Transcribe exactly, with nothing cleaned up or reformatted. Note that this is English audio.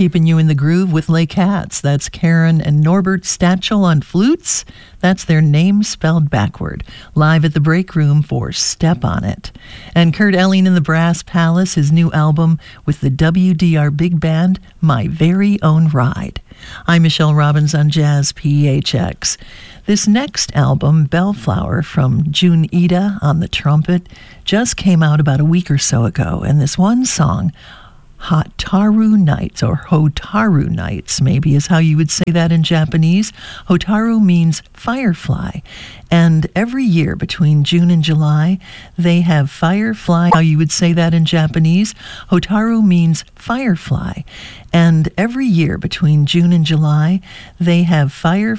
keeping you in the groove with Lake Hats. That's Karen and Norbert Stachel on flutes. That's their name spelled backward. Live at the Break Room for Step On It. And Kurt Elling in the Brass Palace, his new album with the W D R Big Band, My Very Own Ride. I'm Michelle Robbins on Jazz P H X. This next album, Bellflower, from June Ida on the trumpet, just came out about a week or so ago. And this one song, Hotaru Nights, or Hotaru Nights, maybe is how you would say that in Japanese. Hotaru means firefly. And every year between June and July, they have firefly, how you would say that in Japanese. Hotaru means firefly. And every year between June and July, they have firefly.